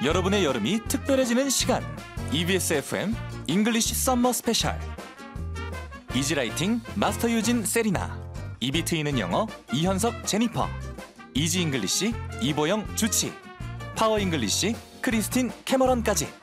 여러분의 여름이 특별해지는 시간. EBS FM 잉글리시 썸머 스페셜. 이지라이팅 마스터 유진 세리나, 입이 트이는 영어 이현석 제니퍼, 이지 잉글리시 이보영 주치, 파워 잉글리시 크리스틴 캐머런까지